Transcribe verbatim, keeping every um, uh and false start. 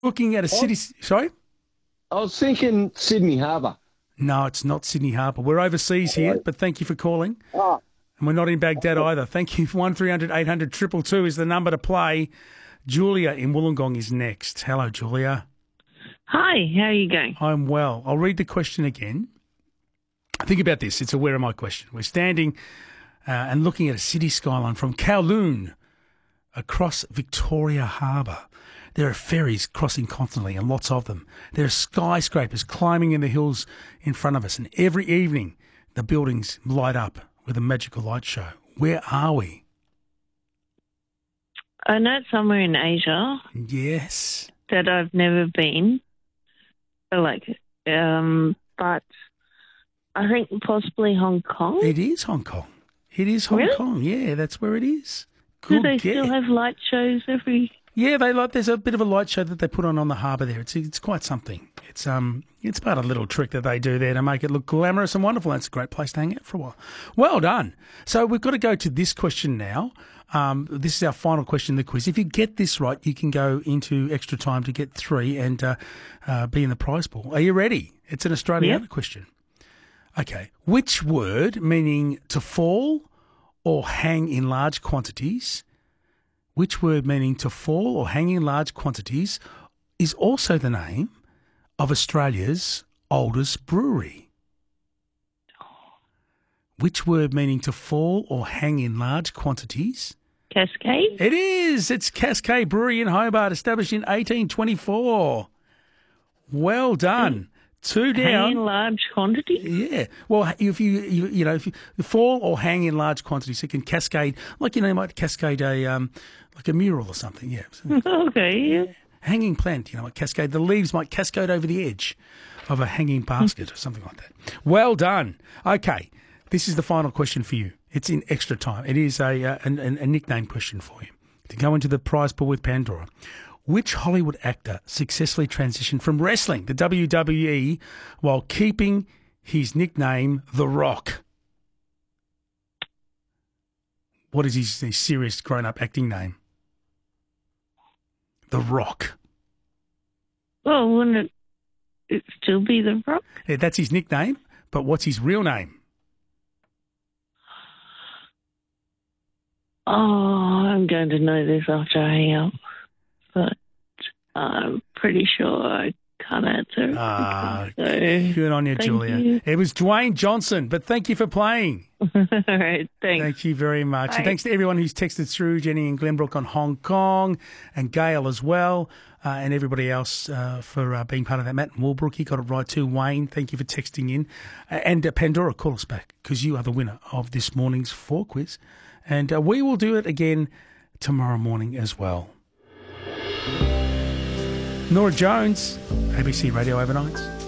Looking at a city... Sorry? I was thinking Sydney Harbour. No, it's not Sydney Harbour. We're overseas here, but thank you for calling. Oh. And we're not in Baghdad either. Thank you. one three hundred eight hundred two two two is the number to play. Julia in Wollongong is next. Hello, Julia. Hi, how are you going? I'm well. I'll read the question again. Think about this. It's a where am I question. We're standing uh, and looking at a city skyline from Kowloon across Victoria Harbour. There are ferries crossing constantly and lots of them. There are skyscrapers climbing in the hills in front of us. And every evening, the buildings light up with a magical light show. Where are we? I know it's somewhere in Asia. Yes. That I've never been. Like, um, but I think possibly Hong Kong. It is Hong Kong. It is Hong Really? Kong. Yeah, that's where it is. Do Good they get. still have light shows every... Yeah, they like. There's a bit of a light show that they put on on the harbour there. It's it's quite something. It's um it's part of a little trick that they do there to make it look glamorous and wonderful. It's a great place to hang out for a while. Well done. So we've got to go to this question now. Um, this is our final question in the quiz. If you get this right, you can go into extra time to get three and uh, uh, be in the prize pool. Are you ready? It's an Australiana Yep. question. Okay. Which word meaning to fall or hang in large quantities? Which word meaning to fall or hang in large quantities is also the name of Australia's oldest brewery? Which word meaning to fall or hang in large quantities? Cascade? It is. It's Cascade Brewery in Hobart, established in eighteen twenty-four. Well done. Two down. Hang in large quantities? Yeah. Well, if you, you you know, if you fall or hang in large quantities, it can cascade, like, you know, you might cascade a, um, like a mural or something, yeah. Okay, yeah. Hanging plant, you know, like cascade. The leaves might cascade over the edge of a hanging basket or something like that. Well done. Okay. This is the final question for you. It's in extra time. It is a, uh, a, a nickname question for you. To go into the prize pool with Pandora. Which Hollywood actor successfully transitioned from wrestling, the W W E, while keeping his nickname, The Rock? What is his, his serious grown-up acting name? The Rock. Well, wouldn't it, it still be The Rock? Yeah, that's his nickname, but what's his real name? Oh, I'm going to know this after I hang up. But I'm pretty sure I can't answer. Ah, so, good on you, thank Julia. you. It was Dwayne Johnson, but thank you for playing. All right, thanks. Thank you very much. Bye. And thanks to everyone who's texted through, Jenny and Glenbrook on Hong Kong, and Gail as well, uh, and everybody else uh, for uh, being part of that. Matt Walbrook, he got it right too. Wayne, thank you for texting in. Uh, and uh, Pandora, call us back, because you are the winner of this morning's four quiz. And uh, we will do it again tomorrow morning as well. Nora Jones, A B C Radio Overnights.